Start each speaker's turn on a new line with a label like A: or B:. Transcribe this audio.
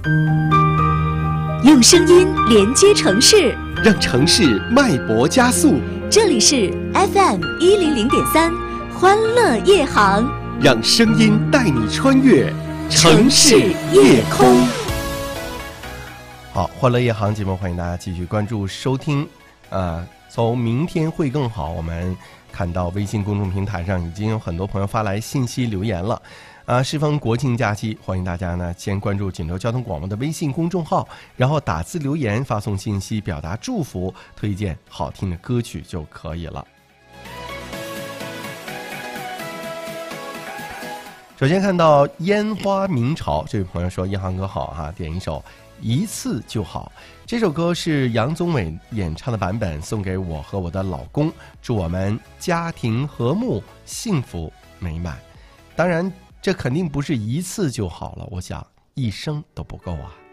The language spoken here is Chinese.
A: 用声音连接城市，
B: 让城市脉搏加速。
A: 这里是 FM100.3欢乐夜航，
B: 让声音带你穿越城市夜空。好，欢乐夜航节目，欢迎大家继续关注收听。从明天会更好，我们看到微信公众平台上已经有很多朋友发来信息留言了。适逢国庆假期，欢迎大家呢先关注锦州交通广播的微信公众号，然后打字留言，发送信息，表达祝福，推荐好听的歌曲就可以了。首先看到烟花明朝，这位朋友说：“一航哥好哈，点一首一次就好。”这首歌是杨宗纬演唱的版本，送给我和我的老公，祝我们家庭和睦、幸福美满。当然，这肯定不是一次就好了，我想一生都不够啊。